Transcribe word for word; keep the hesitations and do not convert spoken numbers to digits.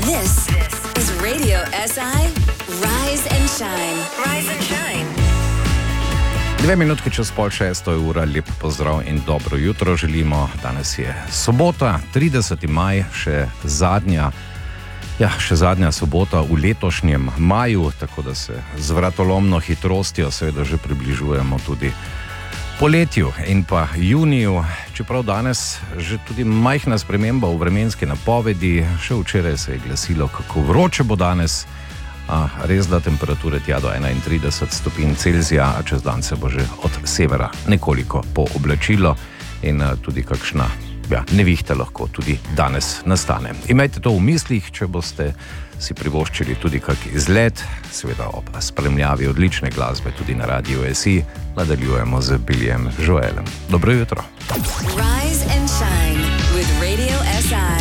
This is Radio S I. Rise and shine. Rise and shine. Dve minutki čez pol šesto je ura, lep pozdrav in dobro jutro želimo. Danes je sobota, trideseti maj, še zadnja, ja, še zadnja sobota v letošnjem maju, tako da se z vratolomno hitrostjo seveda že približujemo tudi poletju in pa juniju, čeprav danes že tudi majhna sprememba v vremenski napovedi, še včeraj se je glasilo, kako vroče bo danes. A, res da temperature tja do enaintrideset stopinj Celzija, a čez dan se bo že od severa nekoliko pooblačilo in a, tudi kakšna ja, nevihta lahko tudi danes nastane. Imejte to v mislih, če boste si privoščili tudi kak izlet, seveda ob spremljavi odlične glasbe tudi na Radiu S I. Nadaljujemo z Billyjem Joelem. Dobro jutro. Rise and shine with Radio S I.